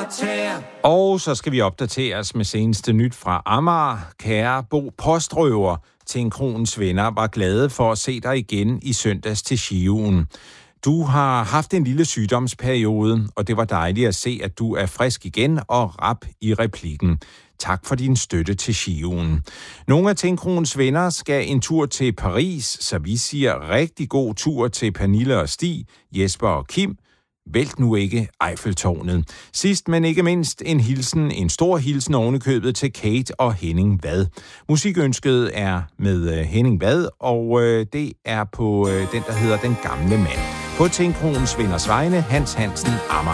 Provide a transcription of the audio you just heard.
kvarter. Og så skal vi opdateres med seneste nyt fra Amager. Kære Bo Postrøver, Tinkronens venner var glade for at se dig igen i søndags til Skiven. Du har haft en lille sygdomsperiode, og det var dejligt at se, at du er frisk igen og rap i replikken. Tak for din støtte til Skiven. Nogle af Tinkronens venner skal en tur til Paris, så vi siger rigtig god tur til Pernille og Stig, Jesper og Kim. Vælt nu ikke Eiffeltårnet. Sidst, men ikke mindst, en stor hilsen ovenikøbet til Kate og Henning Vad. Musikønsket er med Henning Vad, og det er på den, der hedder Den Gamle Mand. På Tinkronens venners vegne, Hans Hansen, Amager.